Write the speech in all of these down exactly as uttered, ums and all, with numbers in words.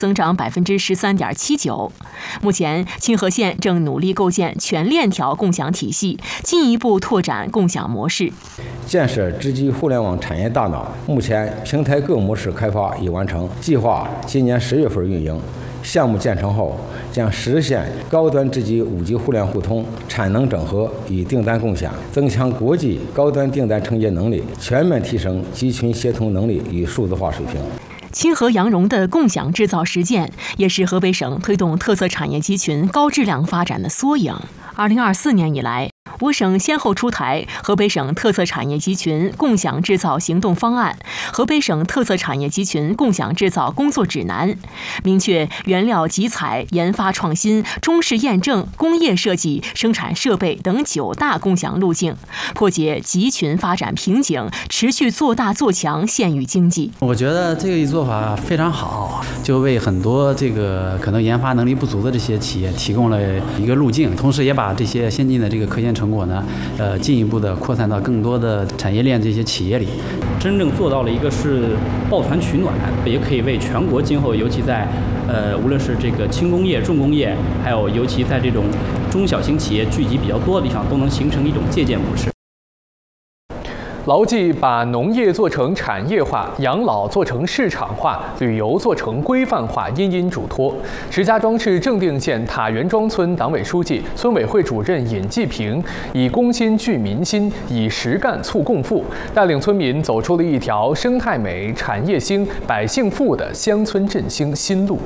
增长百分之十三点七九。目前，清河县正努力构建全链条共享体系，进一步拓展共享模式， 建设直击互联网产业大脑。目前，平台各模式开发已完成，计划今年十月份运营。项目建成后，将实现高端直击五 G 互联互通、产能整合与订单共享，增强国际高端订单承接能力，全面提升集群协同能力与数字化水平。 清河羊绒的共享制造实践，也是河北省推动特色产业集群高质量发展的缩影。二零二四年以来，我省先后出台河北省特色产业集群共享制造行动方案、河北省特色产业集群共享制造工作指南，明确原料集采、研发创新、中试验证、工业设计、生产设备等九大共享路径，破解集群发展瓶颈，持续做大做强县域经济。 我觉得这个一做法非常好，就为很多这个可能研发能力不足的这些企业提供了一个路径，同时也把这些先进的这个科研成果呢，呃，进一步的扩散到更多的产业链这些企业里， 真正做到了一个是抱团取暖，也可以为全国今后，尤其在呃，无论是这个轻工业、重工业，还有尤其在这种中小型企业聚集比较多的地方，都能形成一种借鉴模式。 牢记把农业做成产业化，养老做成市场化，旅游做成规范化，殷殷嘱托。石家庄市正定县塔园庄村党委书记、村委会主任尹继平以公心聚民心，以实干促共富，带领村民走出了一条生态美、产业兴、百姓富的乡村振兴新路。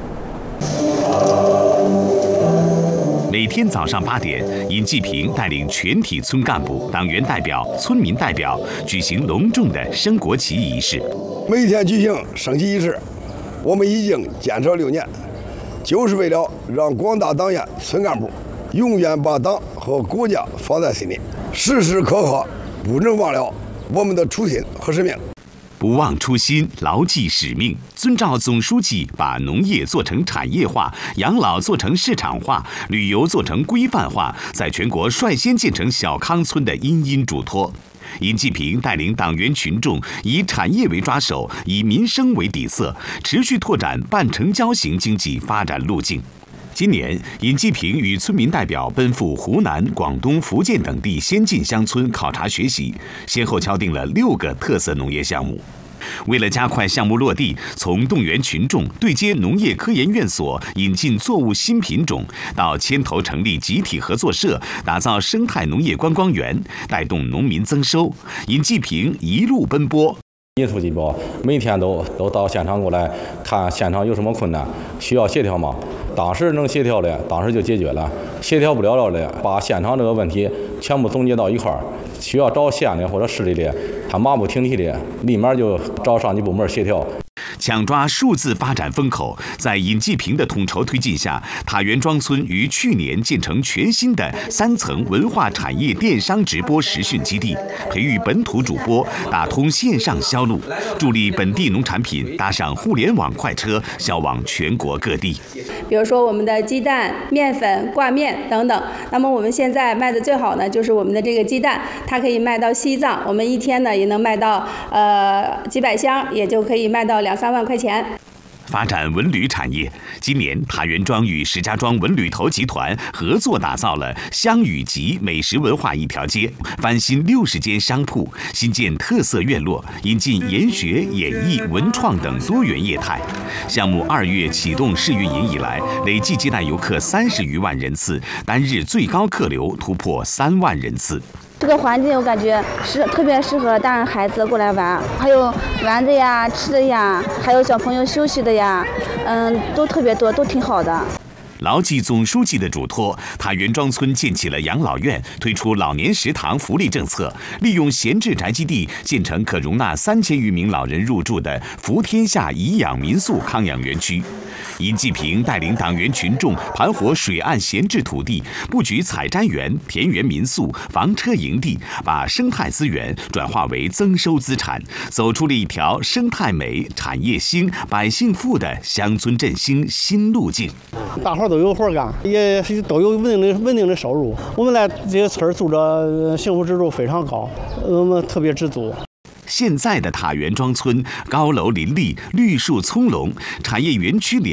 每天早上八点，尹继平带领全体村干部、党员代表、村民代表举行隆重的升国旗仪式。 每天举行升旗仪式，我们已经坚持了六年，就是为了让广大党员、村干部永远把党和国家放在心里，时时刻刻不能忘了我们的初心和使命。 不忘初心，牢记使命，遵照总书记把农业做成产业化、养老做成市场化、旅游做成规范化，在全国率先建成小康村的殷殷嘱托。尹继平带领党员群众以产业为抓手，以民生为底色，持续拓展半成交型经济发展路径。今年，尹继平与村民代表奔赴湖南、广东、福建等地先进乡村考察学习，先后敲定了六个特色农业项目。为了加快项目落地，从动员群众对接农业科研院所引进作物新品种，到牵头成立集体合作社，打造生态农业观光园，带动农民增收，尹继平一路奔波。 尹书记不每天都都到现场过来看现场有什么困难，需要协调吗？当时能协调的，当时就解决了；协调不了了的，把现场这个问题全部总结到一块儿，需要找县的或者市里的，他马不停蹄的，立马就找上级部门协调。 抢抓数字发展风口，在尹继平的统筹推进下，塔园庄村于去年建成全新的三层文化产业电商直播实训基地，培育本土主播，打通线上销路，助力本地农产品搭上互联网快车，销往全国各地。 比如说我们的鸡蛋、面粉、挂面等等。那么我们现在卖的最好呢，就是我们的这个鸡蛋，它可以卖到西藏，我们一天呢也能卖到呃几百箱，也就可以卖到两三万块钱。 发展文旅产业，今年塔园庄与石家庄文旅投集团合作打造了湘语集美食文化一条街，翻新六十间商铺，新建特色院落，引进研学、演艺、文创等多元业态。项目二月启动试运营以来，累计接待游客三十余万人次，单日最高客流突破三万人次。 这个环境我感觉是特别适合大人孩子过来玩，还有玩的呀、吃的呀，还有小朋友休息的呀，嗯，都特别多，都挺好的。 牢记总书记的嘱托，塔园庄村建起了养老院，推出老年食堂福利政策，利用闲置宅基地建成可容纳三千余名老人入住的福天下颐养民宿康养园区。尹继平带领党员群众盘活水岸闲置土地，布局采摘园、田园民宿、房车营地，把生态资源转化为增收资产，走出了一条生态美、产业兴、百姓富的乡村振兴新路径。 大伙都有活干，也都有稳定的稳定的收入。我们来这些村住着幸福指数非常高，我们特别知足。 现在的塔园庄村高楼林立，绿树葱茏，产业园区连